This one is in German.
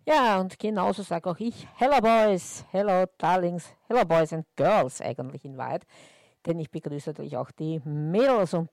Ja, und genauso sage auch ich Hello Boys, Hello Darlings, Hello Boys and Girls eigentlich in Wahrheit. Denn ich begrüße natürlich auch die Mädels und